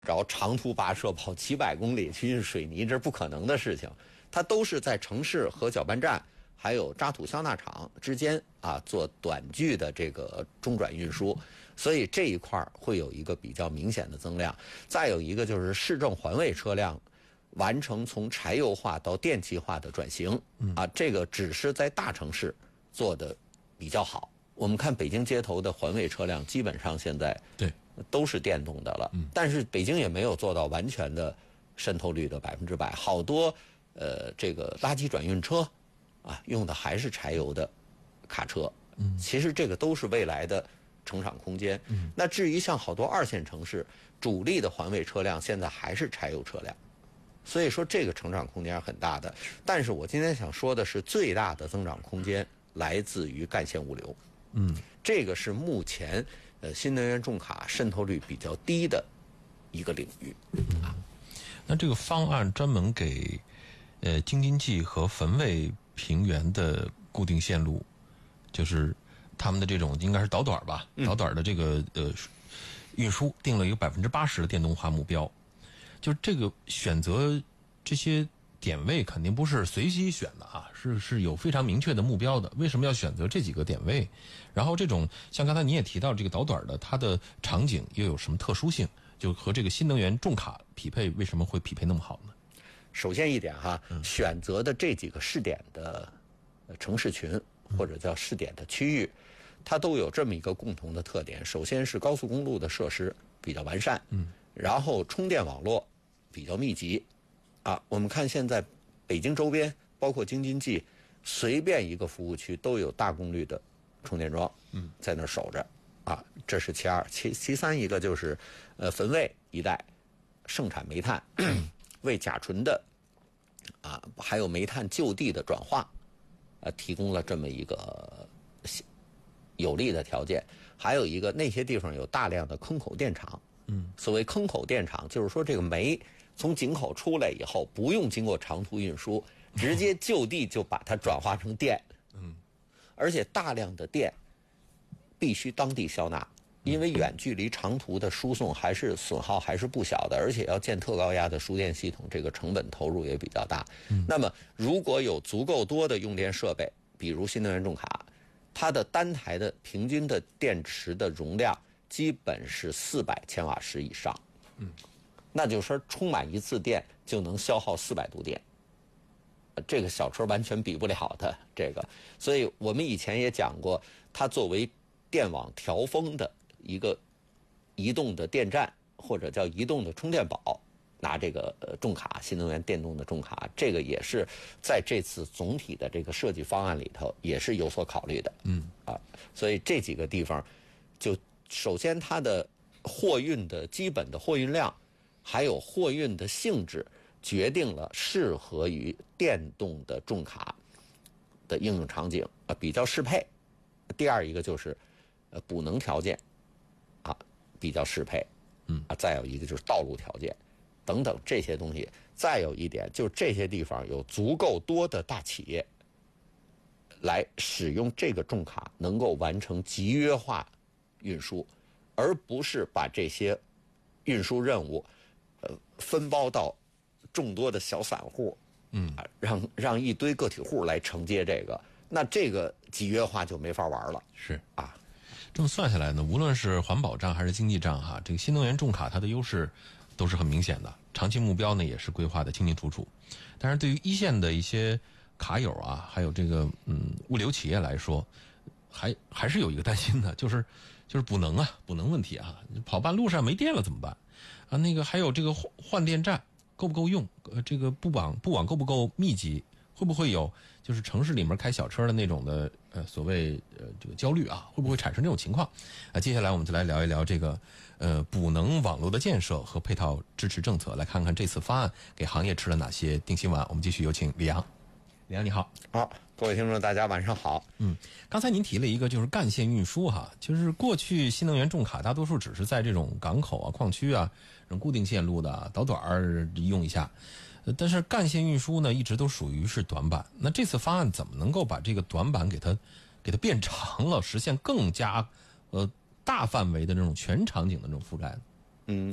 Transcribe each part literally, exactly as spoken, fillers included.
着长途跋涉跑几百公里去运水泥，这是不可能的事情。它都是在城市和搅拌站还有渣土消纳厂之间啊做短距的这个中转运输，所以这一块会有一个比较明显的增量。再有一个就是市政环卫车辆完成从柴油化到电气化的转型啊，这个只是在大城市做的比较好。我们看北京街头的环卫车辆基本上现在对都是电动的了，但是北京也没有做到完全的渗透率的百分之百，好多呃这个垃圾转运车啊用的还是柴油的卡车，嗯，其实这个都是未来的成长空间。嗯，那至于像好多二线城市主力的环卫车辆现在还是柴油车辆，所以说这个成长空间是很大的。但是我今天想说的是，最大的增长空间来自于干线物流。嗯，这个是目前呃新能源重卡渗透率比较低的一个领域啊。 那这个方案专门给呃京津冀和汾渭平原的固定线路，就是他们的这种应该是导短吧，导短的这个呃运输定了一个百分之八十的电动化目标。就是这个选择这些点位肯定不是随机选的啊，是是有非常明确的目标的。为什么要选择这几个点位？然后这种像刚才你也提到这个导短的，它的场景又有什么特殊性？就和这个新能源重卡匹配，为什么会匹配那么好呢？ 首先一点哈，嗯、选择的这几个试点的城市群或者叫试点的区域，它都有这么一个共同的特点。首先是高速公路的设施比较完善，嗯，然后充电网络比较密集。啊，我们看现在北京周边，包括京津冀，随便一个服务区都有大功率的充电桩，嗯，在那儿守着，啊，这是其二。其其三一个就是，呃，汾渭一带盛产煤炭，为甲醇的啊，还有煤炭就地的转化，呃，提供了这么一个有利的条件。还有一个，那些地方有大量的坑口电厂，嗯，所谓坑口电厂，就是说这个煤从井口出来以后，不用经过长途运输，直接就地就把它转化成电。嗯，而且大量的电必须当地消纳，因为远距离长途的输送还是损耗还是不小的，而且要建特高压的输电系统，这个成本投入也比较大。嗯，那么如果有足够多的用电设备，比如新能源重卡，它的单台的平均的电池的容量基本是四百千瓦时以上。嗯。那就是说，充满一次电就能消耗四百度电，这个小车完全比不了的。这个，所以我们以前也讲过，它作为电网调峰的一个移动的电站，或者叫移动的充电宝，拿这个呃重卡新能源电动的重卡，这个也是在这次总体的这个设计方案里头也是有所考虑的。嗯啊，所以这几个地方，就首先它的货运的基本的货运量。还有货运的性质，决定了适合于电动的重卡的应用场景啊，比较适配。第二一个就是呃补能条件啊比较适配，嗯啊，再有一个就是道路条件等等这些东西。再有一点就是这些地方有足够多的大企业来使用这个重卡，能够完成集约化运输，而不是把这些运输任务呃，分包到众多的小散户，嗯，让让一堆个体户来承接这个，那这个集约化就没法玩了。 是啊， 这么算下来呢，无论是环保账还是经济账哈，这个新能源重卡它的优势都是很明显的，长期目标呢也是规划的清清楚楚。但是对于一线的一些卡友啊，还有这个嗯物流企业来说，还还是有一个担心的，就是就是补能啊，补能问题啊，跑半路上没电了怎么办？啊，那个还有这个换换电站够不够用？呃，这个布网布网够不够密集？会不会有就是城市里面开小车的那种的呃所谓呃这个焦虑啊？会不会产生这种情况？啊，接下来我们就来聊一聊这个呃补能网络的建设和配套支持政策，来看看这次方案给行业吃了哪些定心丸。我们继续有请李阳。李阳你好。 好，各位听众大家晚上好。 嗯，刚才您提了一个就是干线运输哈，就是过去新能源重卡大多数只是在这种港口啊、矿区啊、这种固定线路的导短儿用一下，但是干线运输呢一直都属于是短板。那这次方案怎么能够把这个短板给它给它变长了，实现更加呃大范围的这种全场景的这种覆盖呢？ 嗯，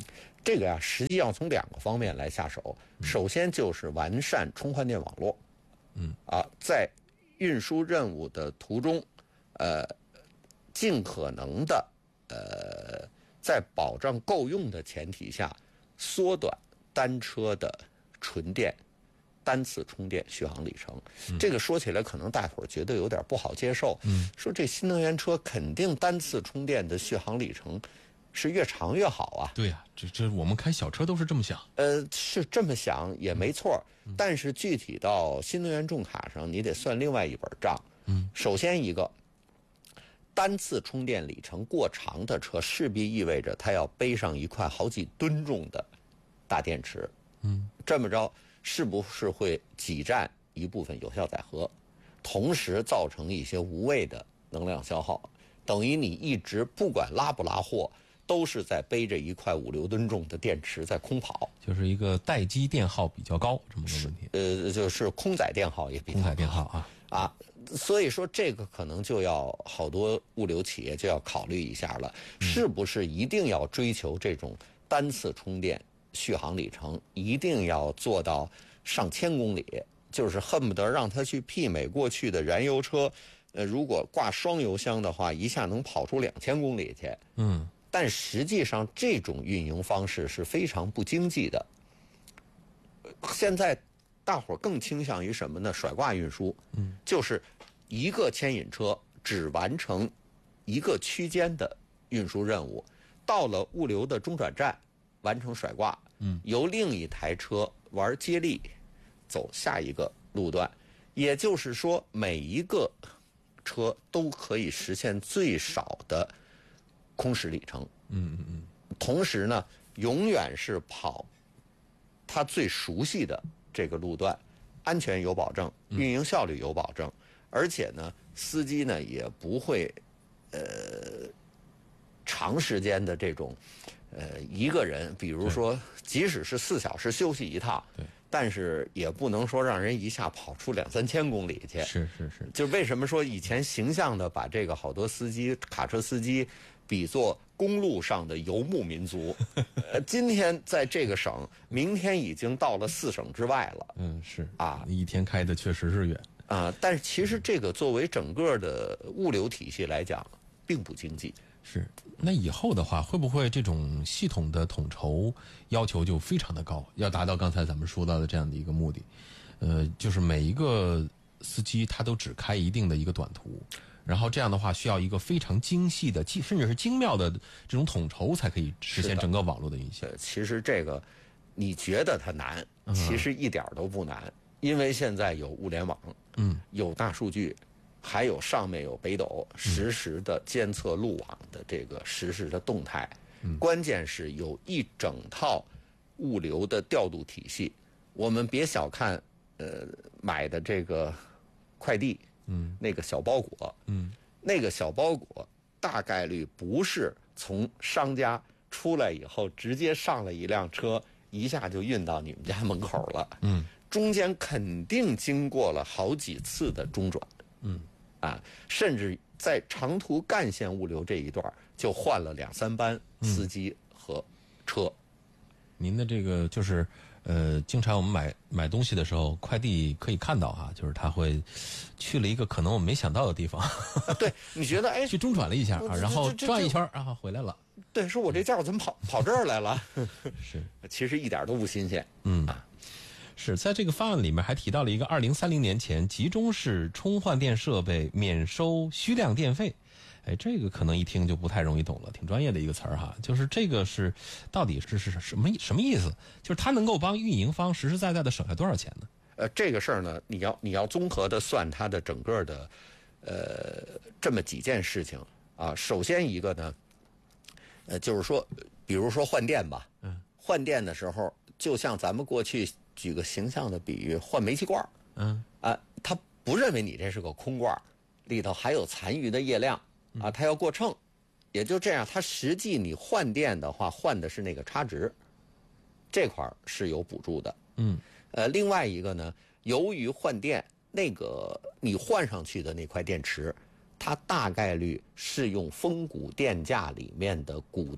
这个呀，实际要从两个方面来下手。首先就是完善充换电网络， 嗯啊，在运输任务的途中，呃，尽可能的呃，在保障够用的前提下，缩短单车的纯电单次充电续航里程。 嗯、 这个说起来可能大伙儿觉得有点不好接受， 嗯， 说这新能源车肯定单次充电的续航里程是越长越好啊。 对呀、啊，这这我们开小车都是这么想。 呃，是这么想也没错，嗯、但是具体到新能源重卡上，你得算另外一本账。 嗯， 首先一个，单次充电里程过长的车，势必意味着它要背上一块好几吨重的大电池。 嗯， 这么着是不是会挤占一部分有效载荷，同时造成一些无谓的能量消耗？等于你一直不管拉不拉货，都是在背着一块五六吨重的电池在空跑， 就是一个待机电耗比较高这么个问题。 呃，就是空载电耗也比较高空载电耗啊啊，所以说这个可能就要好多物流企业就要考虑一下了，是不是一定要追求这种单次充电续航里程一定要做到上千公里，就是恨不得让它去媲美过去的燃油车，呃，如果挂双油箱的话，一下能跑出两千公里去。 嗯。 但实际上，这种运营方式是非常不经济的。现在大伙儿更倾向于什么呢？甩挂运输， 嗯， 就是一个牵引车只完成一个区间的运输任务，到了物流的中转站完成甩挂， 嗯， 由另一台车玩接力走下一个路段。也就是说，每一个车都可以实现最少的空时里程， 嗯嗯嗯， 同时呢，永远是跑他最熟悉的这个路段，安全有保证，运营效率有保证，而且呢，司机呢也不会呃长时间的这种呃一个人，比如说即使是四小时休息一趟， 对， 但是也不能说让人一下跑出两三千公里去。 是是是， 就为什么说以前形象的把这个好多司机、卡车司机比作公路上的游牧民族，呃，今天在这个省，明天已经到了四省之外了。 嗯，是啊， 一天开的确实是远啊。但是其实这个作为整个的物流体系来讲，并不经济。 是，那以后的话，会不会这种系统的统筹要求就非常的高，要达到刚才咱们说到的这样的一个目的？呃，就是每一个司机他都只开一定的一个短途。然后这样的话，需要一个非常精细的、甚至是精妙的这种统筹，才可以实现整个网络的运行。 呃，其实这个你觉得它难，其实一点都不难，嗯、因为现在有物联网， 嗯， 有大数据，还有上面有北斗，实时的监测路网的这个实时的动态。嗯、关键是有一整套物流的调度体系。我们别小看呃买的这个快递。 嗯， 那个小包裹， 嗯， 那个小包裹大概率不是从商家出来以后直接上了一辆车，一下就运到你们家门口了。 嗯， 中间肯定经过了好几次的中转。 嗯， 啊，甚至在长途干线物流这一段就换了两三班司机和车。 嗯、您的这个就是。呃，经常我们买买东西的时候，快递可以看到哈，就是他会去了一个可能我们没想到的地方。 啊、对，你觉得哎， 去中转了一下啊，然后转一圈，然后回来了。 对，说我这价怎么跑跑这儿来了？ 是， 其实一点都不新鲜。 嗯啊， 是在这个方案里面还提到了一个二零三零年前集中式充换电设备免收虚量电费。哎，这个可能一听就不太容易懂了，挺专业的一个词儿哈。就是这个是到底是是什么什么意思？就是它能够帮运营方实实在在的省下多少钱呢？ 呃，这个事儿呢，你要你要综合的算它的整个的，呃，这么几件事情啊。首先一个呢，呃，就是说，比如说换电吧， 嗯， 换电的时候，就像咱们过去举个形象的比喻，换煤气罐， 嗯， 啊，他不认为你这是个空罐，里头还有残余的液量。啊，它要过秤，也就这样，它实际你换电的话，换的是那个差值，这块儿是有补助的。 嗯， 呃，另外一个呢，由于换电那个你换上去的那块电池，它大概率是用峰谷电价里面的谷电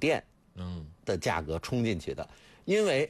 嗯的价格冲进去的，因为